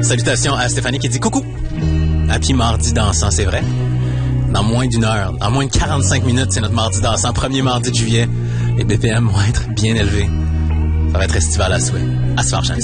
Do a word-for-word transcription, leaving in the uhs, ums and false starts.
Salutations à Stéphanie qui dit coucou. Happy mardi dansant, c'est vrai. Dans moins d'une heure, en moins de quarante-cinq minutes, c'est notre mardi dansant, premier mardi de juillet. Les B P M vont être bien élevés. Ça va être estival à souhait. À se faire,